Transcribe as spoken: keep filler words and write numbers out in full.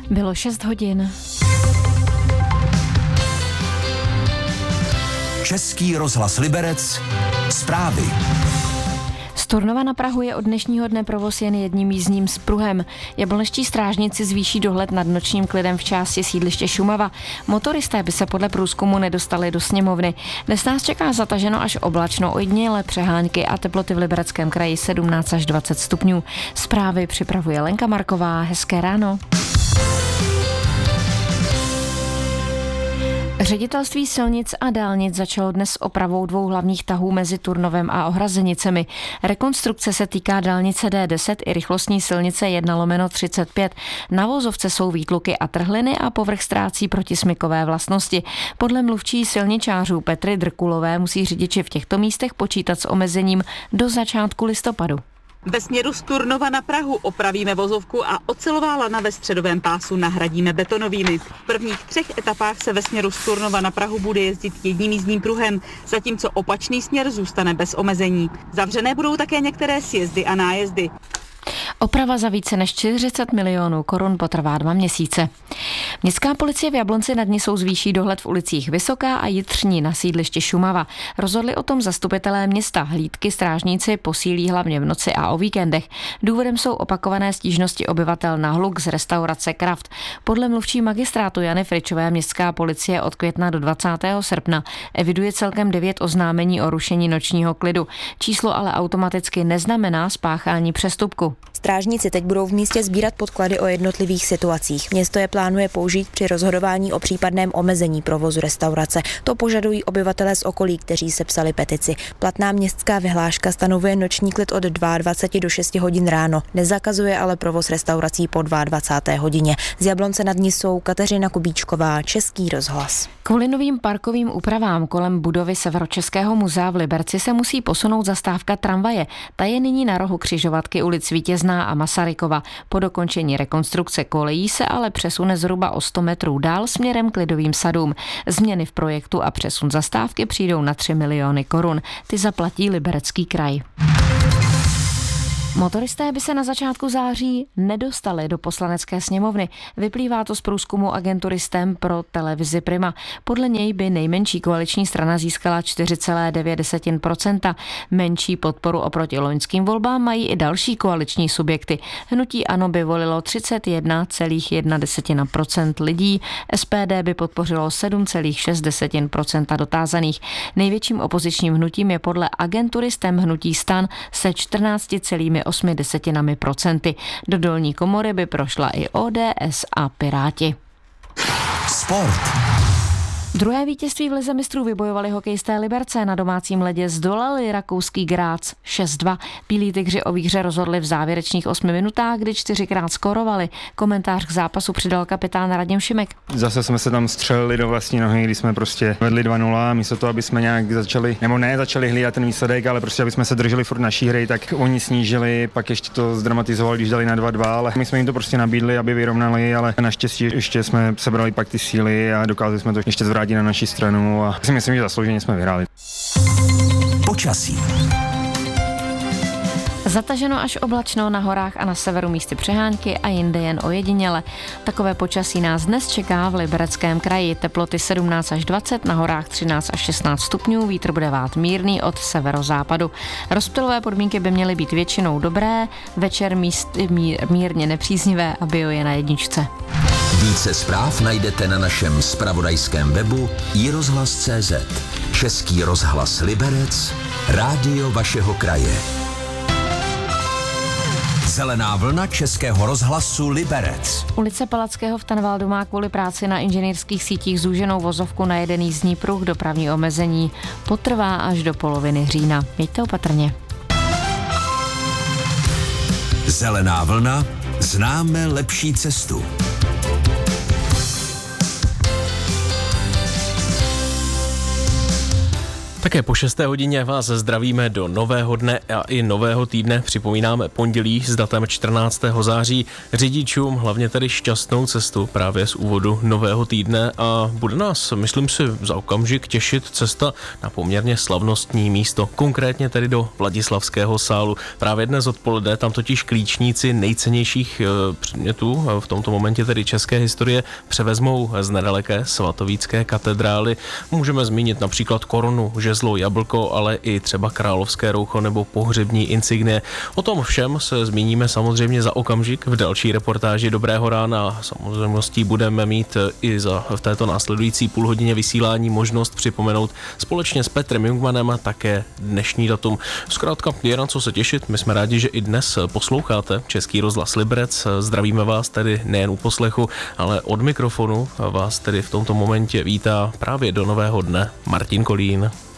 Bylo šest hodin. Český rozhlas Liberec. Zprávy. Z Turnova na Prahu je od dnešního dne provoz jen jedním jízdním spruhem. Jablonští strážníci zvýší dohled nad nočním klidem v části sídliště Šumava. Motoristé by se podle průzkumu nedostali do sněmovny. Dnes nás čeká zataženo až oblačno, ojedinělé přehánky a teploty v Libereckém kraji sedmnáct až dvacet stupňů. Zprávy připravuje Lenka Marková. Hezké ráno. Ředitelství silnic a dálnic začalo dnes opravou dvou hlavních tahů mezi Turnovem a Ohrazenicemi. Rekonstrukce se týká dálnice D deset i rychlostní silnice jedna lomeno třicet pět. Na vozovce jsou výtluky a trhliny a povrch ztrácí protismykové vlastnosti. Podle mluvčí silničářů Petry Drkulové musí řidiči v těchto místech počítat s omezením do začátku listopadu. Ve směru z Turnova na Prahu opravíme vozovku a ocelová lana ve středovém pásu nahradíme betonovými. V prvních třech etapách se ve směru z Turnova na Prahu bude jezdit jedním jízdním pruhem, zatímco opačný směr zůstane bez omezení. Zavřené budou také některé sjezdy a nájezdy. Oprava za více než čtyřicet milionů korun potrvá dva měsíce. Městská policie v Jablonci nad Nisou zvýší dohled v ulicích Vysoká a Jitřní na sídlišti Šumava. Rozhodli o tom zastupitelé města. Hlídky strážníci posílí hlavně v noci a o víkendech. Důvodem jsou opakované stížnosti obyvatel na hluk z restaurace Kraft. Podle mluvčí magistrátu Jany Fričové městská policie od května do dvacátého srpna eviduje celkem devět oznámení o rušení nočního klidu. Číslo ale automaticky neznamená spáchání přestupku. Strážníci teď budou v místě sbírat podklady o jednotlivých situacích. Město je plánuje použít při rozhodování o případném omezení provozu restaurace. To požadují obyvatelé z okolí, kteří sepsali petici. Platná městská vyhláška stanovuje noční klid od dvacet dva do šesti hodin ráno. Nezakazuje ale provoz restaurací po dvacáté druhé hodině. Z Jablonce nad Nisou Kateřina Kubíčková, Český rozhlas. Kvůli novým parkovým úpravám kolem budovy Severočeského muzea v Liberci se musí posunout zastávka tramvaje. Ta je nyní na rohu křižovatky ulic Vítězná a Masarykova. Po dokončení rekonstrukce kolejí se ale přesune zhruba o sto metrů dál směrem k Lidovým sadům. Změny v projektu a přesun zastávky přijdou na tři miliony korun. Ty zaplatí Liberecký kraj. Motoristé by se na začátku září nedostali do Poslanecké sněmovny. Vyplývá to z průzkumu agentury S T E M pro televizi Prima. Podle něj by nejmenší koaliční strana získala čtyři celá devět procenta. Menší podporu oproti loňským volbám mají i další koaliční subjekty. Hnutí ANO by volilo třicet jedna celá jedna procenta lidí, S P D by podpořilo sedm celá šest procenta dotázaných. Největším opozičním hnutím je podle agentury S T E M hnutí STAN se čtrnáct celá osm procenty. Do dolní komory by prošla i O D S a Piráti. Sport. Druhé vítězství v lize mistrů vybojovali hokejisté Liberce. Na domácím ledě zdolali rakouský Grác šest dva. Bílí tygři o výhře rozhodli v závěrečných osmi minutách, kdy čtyřikrát skorovali. Komentář k zápasu přidal kapitán Radim Šimek. Zase jsme se tam střelili do vlastní nohy, když jsme prostě vedli dva nula. Místo toho, aby jsme nějak začali, nebo ne začali hlídat ten výsledek, ale prostě aby jsme se drželi furt naší hry, tak oni snížili, pak ještě to zdramatizovali, když dali na dva dva, ale my jsme jim to prostě nabídli, aby vyrovnali, ale naštěstí ještě jsme sebrali pak ty síly a dokázali jsme to ještě zvrátit na naši stranu a si myslím, že zaslouženě jsme vyhráli. Počasí. Zataženo až oblačno, na horách a na severu místy přehánky a jinde jen ojediněle. Takové počasí nás dnes čeká v Libereckém kraji. Teploty sedmnáct až dvacet, na horách třináct až šestnáct stupňů, vítr bude vát mírný od severozápadu. Rozptylové podmínky by měly být většinou dobré, večer místy mír, mírně nepříznivé a bio je na jedničce. Více zpráv najdete na našem zpravodajském webu i rozhlas tečka cé zet. Český rozhlas Liberec, rádio vašeho kraje. Zelená vlna Českého rozhlasu Liberec. Ulice Palackého v Tanvaldu má kvůli práci na inženýrských sítích zúženou vozovku na jeden jízdní pruh. Dopravní omezení potrvá až do poloviny října. Mějte opatrně. Zelená vlna, známe lepší cestu. Také po šesté hodině vás zdravíme do nového dne a i nového týdne. Připomínáme pondělí s datem čtrnáctého září. Řidičům hlavně tedy šťastnou cestu právě z úvodu nového týdne a bude nás, myslím si, za okamžik těšit cesta na poměrně slavnostní místo, konkrétně tedy do Vladislavského sálu. Právě dnes odpoledne tam totiž klíčníci nejcennějších předmětů, v tomto momentě tedy české historie, převezmou z nedaleké svatovícké katedrály. Můžeme zmínit například korunu, žezlo, jablko, ale i třeba královské roucho nebo pohřební insignie. O tom všem se zmíníme samozřejmě za okamžik v další reportáži Dobrého rána. Samozřejmostí budeme mít i za v této následující půlhodině vysílání možnost připomenout společně s Petrem Jungmanem také dnešní datum. Zkrátka je na co se těšit. My jsme rádi, že i dnes posloucháte Český rozhlas Liberec. Zdravíme vás tedy nejen u poslechu, ale od mikrofonu vás tedy v tomto momentě vítá právě do nového dne Martin Kolín.